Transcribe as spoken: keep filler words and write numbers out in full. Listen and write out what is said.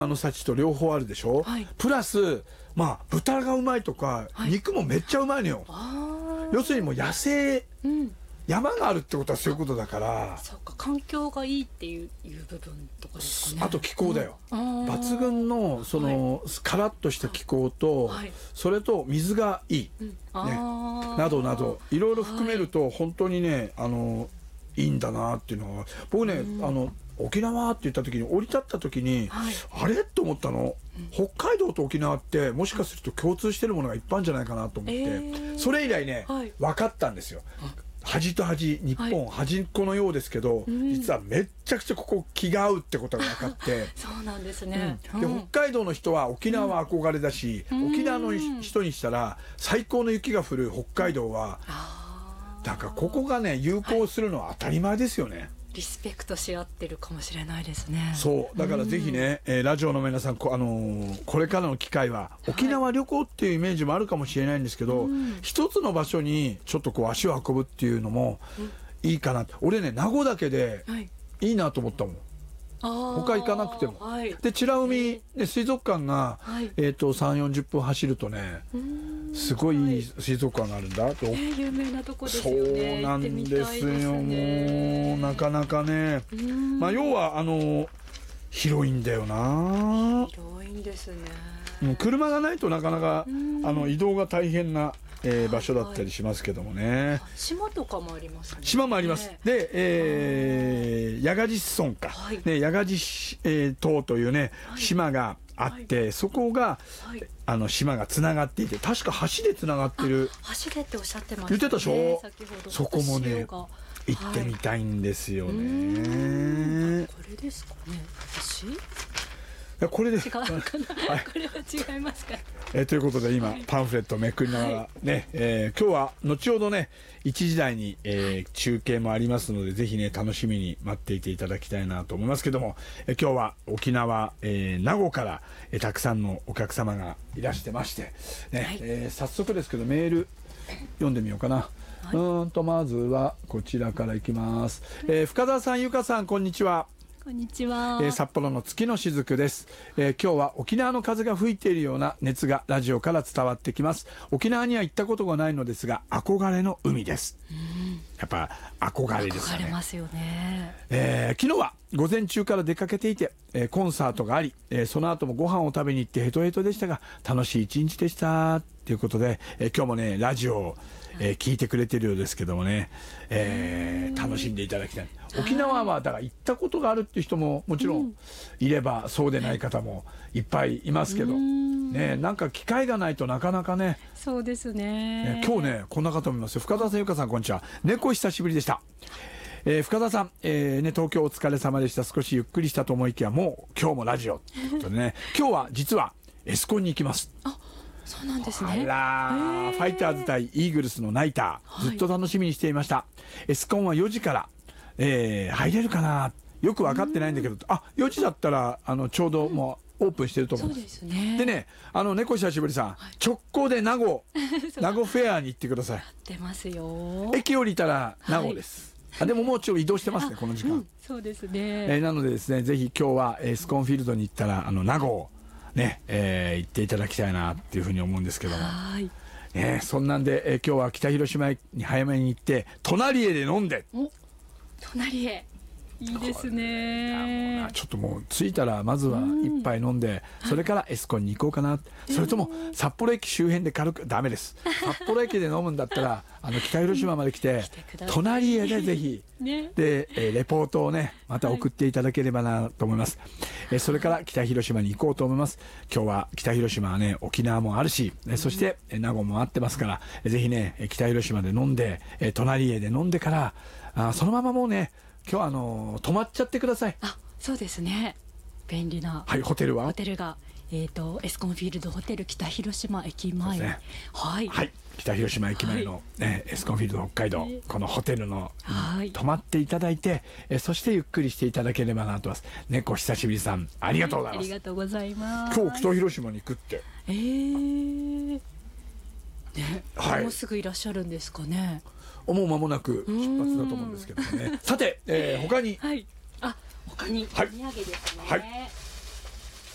あの幸と両方あるでしょ、はい、プラスまあ豚がうまいとか、はい、肉もめっちゃうまいのよ。要するにもう野生、うん、山があるってことはそういうことだから。 そうか、環境がいいっていう、いう部分とかですかね。 あと気候だよ、うん、抜群のその、はい、カラッとした気候と、はい、それと水がいい、うん、ね、などなどいろいろ含めると本当にね、あのいいんだなっていうのは僕ね、うん、あの沖縄って言った時に降り立った時に、はい、あれと思ったの、うん、北海道と沖縄ってもしかすると共通してるものがいっぱいあるんじゃないかなと思って、えー、それ以来ね、はい、分かったんですよ。端と端、日本、はい、端っこのようですけど、うん、実はめっちゃくちゃここ気が合うってことが分かってそうなんですね、 うん、で、うん、北海道の人は沖縄は憧れだし、うん、沖縄の人にしたら最高の雪が降る北海道は、うん、だからここがね友好するのは当たり前ですよね、はい、 リスペクトし合ってるかもしれないですね。 そうだからぜひね、うん、えー、ラジオの皆さん こ,、あのー、これからの機会は沖縄旅行っていうイメージもあるかもしれないんですけど、はい、一つの場所にちょっとこう足を運ぶっていうのもいいかな、うん、俺ね名護だけでいいなと思ったもん、はい、他行かなくても、はい、で美ら海、ね、水族館が、はい、えー、とさんじゅうよんじゅっぷん走るとね、すごいいい水族館があるんだと、 えー、有名なとこですよね。 そうなんですよ、もうなかなかね、まあ要はあの広いんだよな。 広いんですね。 もう車がないとなかなかあの移動が大変な、えー、場所だったりしますけどもね、はい、 島とかもありますね。 島もあります、ね、で、えー、八ヶ実村か、はい、ね、八ヶ実、えー、島というね、はい、島があって、はい、そこが、はい、あの島がつながっていて、確か橋でつながってる、 橋でっておっしゃってましたね。 言ってたでしょ。 先ほどそこもね行ってみたいんですよね、 はい、これですかね、橋これで違うかな、はい、これは違いますか、 えー、ということで今、はい、パンフレットをめくりながらね、はい、えー、今日は後ほどねいちじ台に、えー、中継もありますので、ぜひね楽しみに待っていていただきたいなと思いますけども、えー、今日は沖縄、えー、名護から、えー、たくさんのお客様がいらしてまして、ね、はい、えー、早速ですけどメール読んでみようかな。はい、うんとまずはこちらからいきます、えー、深澤さん、ゆかさん、こんにちは。 こんにちは、 えー、札幌の月のしずくです、えー、今日は沖縄の風が吹いているような熱がラジオから伝わってきます。沖縄には行ったことがないのですが憧れの海です。うん、やっぱ憧れですよね。 憧れますよね。 えー、昨日は午前中から出かけていて、えー、コンサートがあり、えー、その後もご飯を食べに行ってヘトヘトでしたが楽しい一日でしたということで、えー、今日もねラジオを、えー、聞いてくれてるようですけどもね、えー、楽しんでいただきたい。沖縄はだから行ったことがあるっていう人ももちろんいれば、そうでない方もいっぱいいますけど、ね、なんか機会がないとなかなかね。 そうですね。 ね、今日ねこんな方もいますよ。深田さん、ゆかさん、こんにちは。猫久しぶりでした。えー、深田さん、えーね、東京お疲れ様でした。少しゆっくりしたと思いきやもう今日もラジオということでね今日は実はエスコンに行きます。 あ、そうなんですね。 あらー、ファイターズ対イーグルスのナイター、ずっと楽しみにしていました。はい、エスコンはよじから、えー、入れるかな、よく分かってないんだけど、あ、よじだったらあのちょうどもうオープンしてると思うんです。 そうですね。 でね、あの猫久しぶりさん、はい、直行で名護名護フェアに行ってください。やってますよ。 駅降りたら名護です。はい、あ、でももうちょっと移動してますねこの時間。うん、 そうですね。 えー、なのでですね、ぜひ今日はエスコンフィールドに行ったらあの名護ね、えー、行っていただきたいなっていうふうに思うんですけども。はい。ね、そんなんで、えー、今日は北広島に早めに行って隣へで飲んで。 お、隣へ。いいですね。 ちょっともう着いたらまずは一杯飲んで、うん、それからエスコンに行こうかな、それとも札幌駅周辺で軽く、ダメです、札幌駅で飲むんだったらあの北広島まで来て、うん、隣へでぜひ、ね、で、えー、レポートをねまた送っていただければなと思います。はい、えー、それから北広島に行こうと思います。今日は北広島はね沖縄もあるし、えー、そして名護もあってますから、えー、ぜひね北広島で飲んで、えー、隣へで飲んでからあそのままもうね今日はあのー、泊まっちゃってください。 あ、そうですね。便利な。 はい、ホテルはホテルが、えーと、エスコンフィールドホテル北広島駅前、ね、はい、 はい、北広島駅前の、ね、はい、エスコンフィールド北海道、このホテルの、はい、泊まっていただいて、えそしてゆっくりしていただければなと思います。猫久しぶりさん、ありがとうございます。はい、 ありがとうございます。 今日北広島に行くって。 えー、ね、はい、もうすぐいらっしゃるんですかね。 もう間もなく出発だと思うんですけどね。さて、えー、他に、 はい、あ、他にお土産ですね。はい。